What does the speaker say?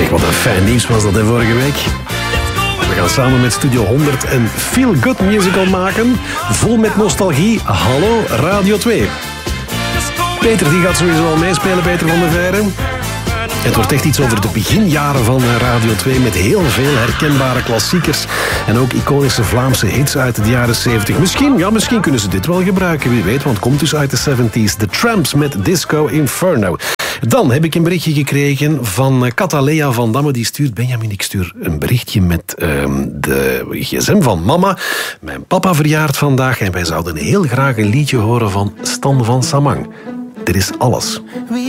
Zeg, wat een fijn nieuws was dat vorige week. We gaan samen met Studio 100 een feel-good musical maken. Vol met nostalgie. Hallo Radio 2. Peter die gaat sowieso al meespelen, Peter van der Veijren. Het wordt echt iets over de beginjaren van Radio 2 met heel veel herkenbare klassiekers en ook iconische Vlaamse hits uit de jaren 70. Misschien kunnen ze dit wel gebruiken, wie weet, want het komt dus uit de 70s. The Tramps met Disco Inferno. Dan heb ik een berichtje gekregen van Catalea van Damme. Die stuurt: Benjamin, ik stuur een berichtje met de gsm van mama. Mijn papa verjaart vandaag en wij zouden heel graag een liedje horen van Stan van Samang. Er is alles.